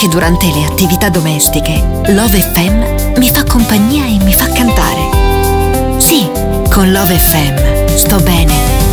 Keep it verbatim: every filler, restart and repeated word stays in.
Anche durante le attività domestiche, Love F M mi fa compagnia e mi fa cantare. Sì, con Love F M sto bene.